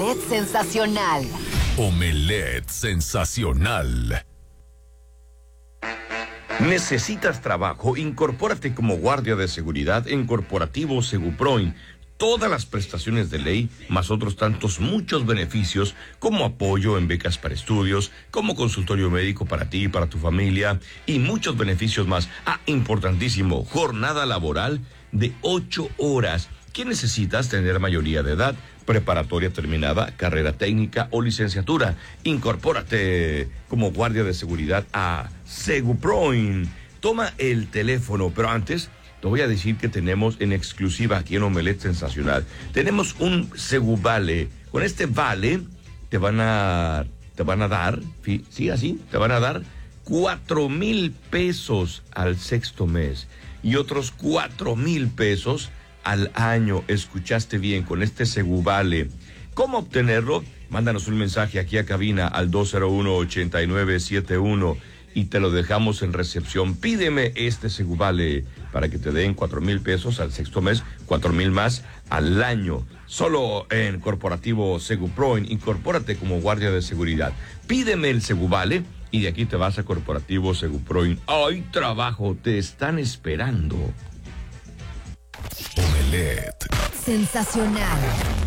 Omelette sensacional. Omelette sensacional. ¿Necesitas trabajo? Incorpórate como guardia de seguridad en Corporativo Seguproin. Todas las prestaciones de ley, más otros tantos muchos beneficios, como apoyo en becas para estudios, como consultorio médico para ti y para tu familia, y muchos beneficios más. Importantísimo, jornada laboral de 8 horas. ¿Qué necesitas? Tener mayoría de edad, preparatoria terminada, carrera técnica o licenciatura. Incorpórate como guardia de seguridad a Seguproin. Toma el teléfono, pero antes te voy a decir que tenemos en exclusiva aquí en Omelette Sensacional. Tenemos un Seguvale. Con este vale te van a dar, sí, así, te van a dar 4,000 pesos al sexto mes y otros 4,000 pesos al año. Escuchaste bien, con este Seguvale. ¿Cómo obtenerlo? Mándanos un mensaje aquí a cabina al 201-8971 y te lo dejamos en recepción. Pídeme este Seguvale para que te den 4,000 pesos al sexto mes, 4,000 más al año. Solo en Corporativo Seguproin. Incorpórate como guardia de seguridad. Pídeme el Seguvale y de aquí te vas a Corporativo Seguproin. Hay trabajo, te están esperando. Omelette Sensacional.